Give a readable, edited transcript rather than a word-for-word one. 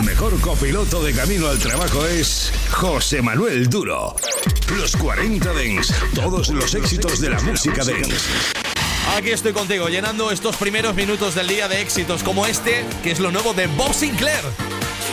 mejor copiloto de camino al trabajo es José Manuel Duro. Los 40 Dance, todos los éxitos de la música dance. Aquí estoy contigo, llenando estos primeros minutos del día de éxitos como este, que es lo nuevo de Bob Sinclair.